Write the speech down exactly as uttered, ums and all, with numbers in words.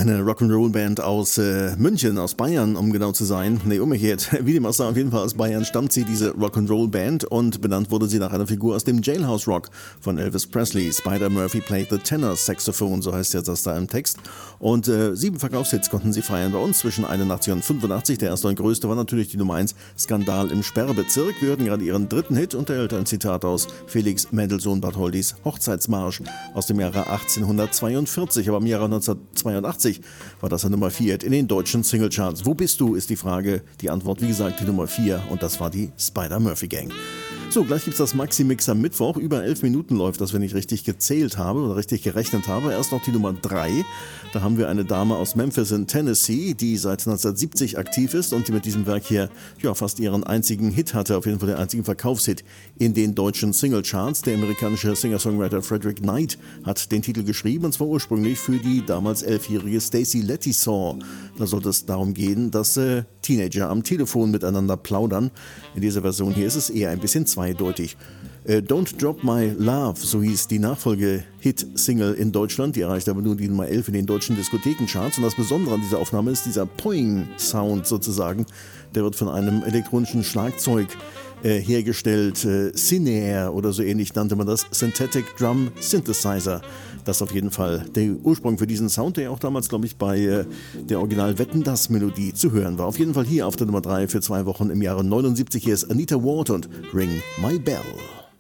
Eine Rock'n'Roll-Band aus äh, München, aus Bayern, um genau zu sein. Ne, umgekehrt. Wie dem auch sei, auf jeden Fall aus Bayern stammt sie, diese Rock'n'Roll-Band, und benannt wurde sie nach einer Figur aus dem Jailhouse Rock von Elvis Presley. Spider Murphy played the tenor saxophone, so heißt jetzt das da im Text. Und äh, sieben Verkaufshits konnten sie feiern bei uns zwischen einundachtzig und fünfundachtzig. Der erste und größte war natürlich die Nummer eins, Skandal im Sperrbezirk. Wir hörten gerade ihren dritten Hit und erhält ein Zitat aus Felix Mendelssohn Bartholdys Hochzeitsmarsch aus dem Jahre achtzehnhundertzweiundvierzig. Aber im Jahre neunzehnhundertzweiundachtzig war das eine Nummer vier in den deutschen Singlecharts. Wo bist du, ist die Frage. Die Antwort, wie gesagt, die Nummer vier, und das war die Spider Murphy Gang. So, gleich gibt's das Maxi-Mix am Mittwoch. Über elf Minuten läuft das, wenn ich richtig gezählt habe oder richtig gerechnet habe. Erst noch die Nummer drei. Da haben wir eine Dame aus Memphis in Tennessee, die seit neunzehnhundertsiebzig aktiv ist und die mit diesem Werk hier ja fast ihren einzigen Hit hatte, auf jeden Fall den einzigen Verkaufshit in den deutschen Singlecharts. Der amerikanische Singer-Songwriter Frederick Knight hat den Titel geschrieben, und zwar ursprünglich für die damals elfjährige Stacey Lettisaw. Da sollte es darum gehen, dass äh, Teenager am Telefon miteinander plaudern. In dieser Version hier ist es eher ein bisschen zweideutig. Äh, Don't Drop My Love, so hieß die Nachfolge-Hit-Single in Deutschland. Die erreichte aber nur die Nummer elf in den deutschen Diskothekencharts. Und das Besondere an dieser Aufnahme ist dieser Poing-Sound sozusagen. Der wird von einem elektronischen Schlagzeug äh, hergestellt. Äh, Cinnair oder so ähnlich nannte man das. Synthetic Drum Synthesizer. Das ist auf jeden Fall der Ursprung für diesen Sound, der auch damals, glaube ich, bei äh, der Original-Wetten-Das-Melodie zu hören war. Auf jeden Fall hier auf der Nummer drei für zwei Wochen im Jahre neunundsiebzig. Hier ist Anita Ward und Ring My Bell.